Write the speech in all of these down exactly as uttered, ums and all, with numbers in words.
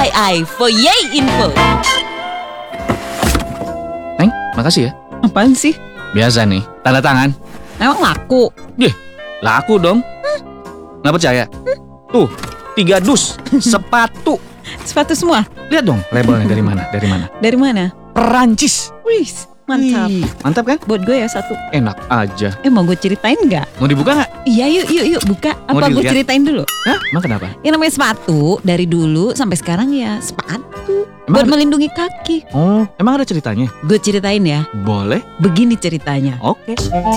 Y I for Yay Info. Neng, makasih ya. Apaan sih? Biasa nih, tanda tangan. Emang laku? Deh, laku dong. Nggak percaya? Tuh, tiga dus sepatu. Sepatu semua? Lihat dong labelnya dari mana? Dari mana? Dari mana? Perancis. Wih, mantap. Wih, mantap kan? Buat gue ya satu. Enak aja. Eh mau gue ceritain nggak? Mau dibuka nggak? Iya yuk yuk yuk buka. Mau Apa gue dilihat? ceritain dulu? Hah? Emang kenapa? Yang namanya sepatu dari dulu sampai sekarang ya sepatu. Emang Buat ada- melindungi kaki. Oh, emang ada ceritanya? Gue ceritain ya. Boleh. Begini ceritanya. Oke.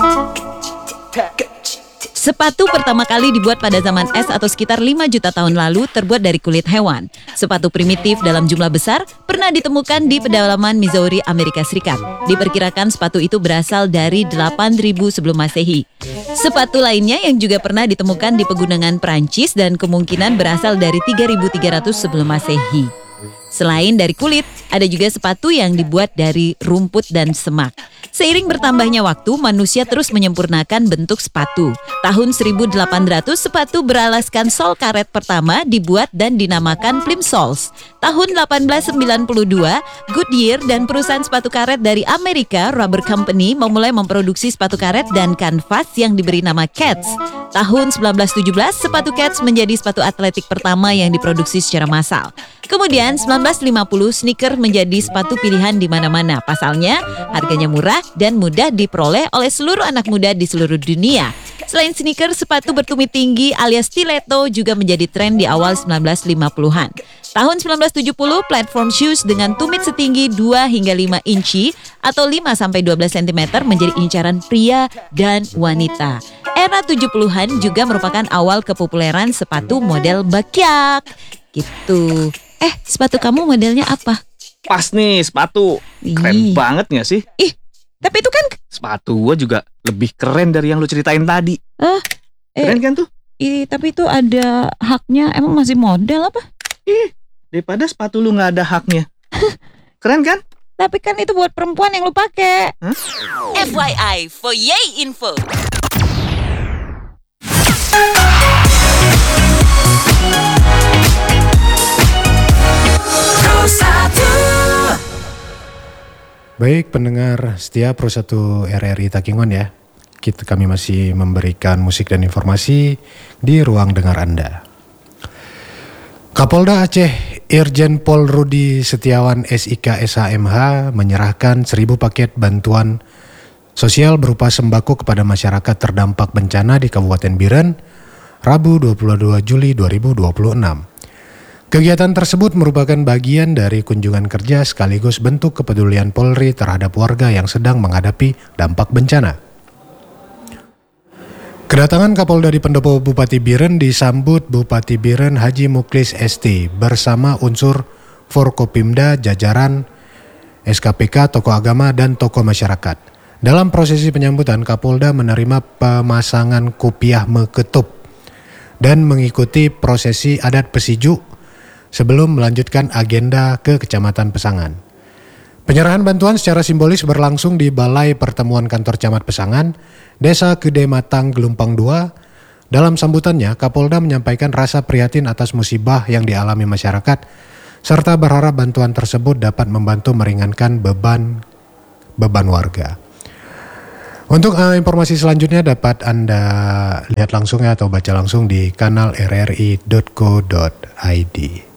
Sepatu pertama kali dibuat pada zaman es atau sekitar lima juta tahun lalu terbuat dari kulit hewan. Sepatu primitif dalam jumlah besar pernah ditemukan di pedalaman Missouri, Amerika Serikat. Diperkirakan sepatu itu berasal dari delapan ribu sebelum Masehi. Sepatu lainnya yang juga pernah ditemukan di pegunungan Prancis dan kemungkinan berasal dari tiga ribu tiga ratus sebelum Masehi. Selain dari kulit, ada juga sepatu yang dibuat dari rumput dan semak. Seiring bertambahnya waktu, manusia terus menyempurnakan bentuk sepatu. Tahun seribu delapan ratus, sepatu beralaskan sol karet pertama dibuat dan dinamakan plimsolls. Tahun delapan belas sembilan puluh dua, Goodyear dan perusahaan sepatu karet dari Amerika, Rubber Company, memulai memproduksi sepatu karet dan kanvas yang diberi nama Keds. Tahun sembilan belas tujuh belas, sepatu Keds menjadi sepatu atletik pertama yang diproduksi secara massal. Kemudian sembilan belas lima puluh, sneaker menjadi sepatu pilihan di mana-mana. Pasalnya, harganya murah dan mudah diperoleh oleh seluruh anak muda di seluruh dunia. Selain sneaker, sepatu bertumit tinggi alias stiletto juga menjadi tren di awal sembilan belas lima puluhan. Tahun sembilan belas tujuh puluh, platform shoes dengan tumit setinggi dua hingga lima inci atau lima sampai dua belas sentimeter menjadi incaran pria dan wanita. Era tujuh puluhan juga merupakan awal kepopuleran sepatu model bakyak. Gitu. Eh, sepatu kamu modelnya apa? Pas nih sepatu. Keren Ih. banget gak sih? Ih, tapi itu kan Sepatu gua juga lebih keren dari yang lu ceritain tadi. eh Keren kan tuh? ih, tapi itu ada haknya. Emang masih model apa? Ih, daripada sepatu lu gak ada haknya. Keren kan? Tapi kan itu buat perempuan yang lu pakai. F Y I for Yay Info. Baik pendengar setia Pro satu R R I Takingon ya. Kita kami masih memberikan musik dan informasi di ruang dengar Anda. Kapolda Aceh Irjen Pol Rudi Setiawan S I K S H M H menyerahkan seribu paket bantuan sosial berupa sembako kepada masyarakat terdampak bencana di Kabupaten Biren, Rabu dua puluh dua Juli dua ribu dua puluh enam. Kegiatan tersebut merupakan bagian dari kunjungan kerja sekaligus bentuk kepedulian Polri terhadap warga yang sedang menghadapi dampak bencana. Kedatangan Kapolda di Pendopo Bupati Biren disambut Bupati Biren Haji Muklis S T bersama unsur Forkopimda, jajaran S K P K, tokoh agama, dan tokoh masyarakat. Dalam prosesi penyambutan, Kapolda menerima pemasangan kopiah meketup dan mengikuti prosesi adat pesiju sebelum melanjutkan agenda ke Kecamatan Pesangan. Penyerahan bantuan secara simbolis berlangsung di Balai Pertemuan Kantor Camat Pesangan, Desa Gede Matang, Gelumpang dua. Dalam sambutannya, Kapolda menyampaikan rasa prihatin atas musibah yang dialami masyarakat, serta berharap bantuan tersebut dapat membantu meringankan beban beban warga. Untuk uh, informasi selanjutnya dapat Anda lihat langsung ya atau baca langsung di kanal r r i dot co dot i d.